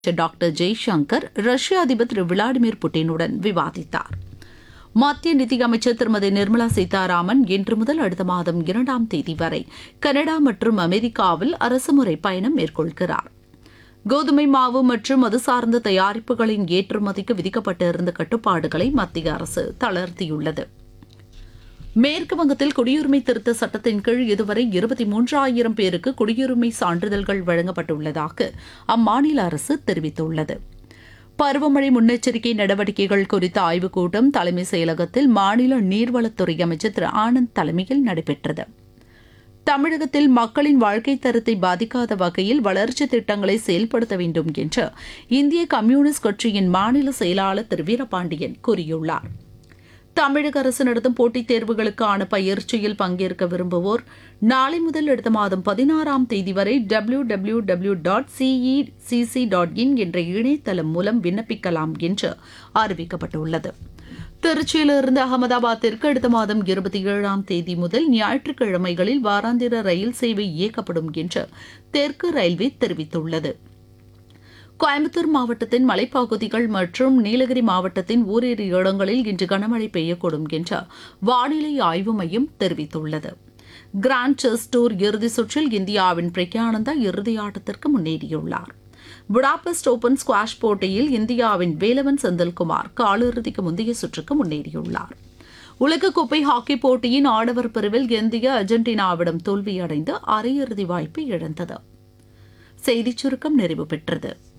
Doctor Jaishankar ரஷ்ய அதிபர் திரு Vladimir புட்டினுடன் விவாதித்தார். மத்திய நிதியமைச்சர் திருமதி நிர்மலா சீதாராமன் இன்று முதல் அடுத்த மாதம் 2ஆம் தேதி வரை கனடா மற்றும் அமெரிக்காவில் அரசுமுறை பயணம் மேற்கொள்கிறார். கோதுமை மாவு மற்றும் அது சார்ந்த தயாரிப்புகளின் ஏற்றுமதிக்கு விதிக்கப்பட்டிருந்த கட்டுப்பாடுகளை மத்திய அரசு தளர்த்தியுள்ளது. மேற்கு வங்கத்தில் குடியுரிமை திருத்த சட்டத்தின் கீழ் இதுவரை 23,000 பேருக்கு குடியுரிமை சான்றிதழ்கள் வழங்கப்பட்டுள்ளதாக அம்மாநில அரசு தெரிவித்துள்ளது. பருவமழை முன்னெச்சரிக்கை நடவடிக்கைகள் குறித்த ஆய்வுக் கூட்டம் தலைமைச் செயலகத்தில் மாநில நீர்வளத்துறை அமைச்சர் திரு ஆனந்த் தலைமையில் நடைபெற்றது. தமிழகத்தில் மக்களின் வாழ்க்கை தரத்தை பாதிக்காத வகையில் வளர்ச்சித் திட்டங்களை செயல்படுத்த வேண்டும் என்று இந்திய கம்யூனிஸ்ட் கட்சியின் மாநில செயலாளர் திரு வீரபாண்டியன் கூறியுள்ளார். தமிழக அரசு நடத்தும் போட்டித் தேர்வுகளுக்கான பயிற்சியில் பங்கேற்க விரும்புவோர் நாளை முதல் அடுத்த மாதம் 16ஆம் தேதி வரை www.cecc.in என்ற இணையதளம் மூலம் விண்ணப்பிக்கலாம் என்று அறிவிக்கப்பட்டுள்ளது. திருச்சியிலிருந்து அகமதாபாத்திற்கு அடுத்த மாதம் 27ஆம் தேதி முதல் ஞாயிற்றுக்கிழமைகளில் வாராந்திர ரயில் சேவை இயக்கப்படும் என்று தெற்கு ரயில்வே தெரிவித்துள்ளது. கோயம்புத்தூர் மாவட்டத்தின் மலைப்பகுதிகள் மற்றும் நீலகிரி மாவட்டத்தின் ஓரிரு இடங்களில் இன்று கனமழை பெய்யக்கூடும் என்று வானிலை ஆய்வு மையம் தெரிவித்துள்ளது. கிராண்ட் செஸ் டூர் இறுதிச் சுற்றில் இந்தியாவின் பிரக்யானந்தா இறுதி ஆட்டத்திற்கு முன்னேறியுள்ளார். புடாபெஸ்ட் ஓபன் ஸ்குவாஷ் போட்டியில் இந்தியாவின் வேலவன் செந்தில்குமார் காலிறுதிக்கு முந்தைய சுற்றுக்கு முன்னேறியுள்ளார். உலகக்கோப்பை ஹாக்கி போட்டியின் ஆடவர் பிரிவில் இந்தியா அர்ஜென்டினாவிடம் தோல்வியடைந்து அரையிறுதி வாய்ப்பை இழந்தது. செய்திச் சுருக்கம் நிறைவு பெற்றது.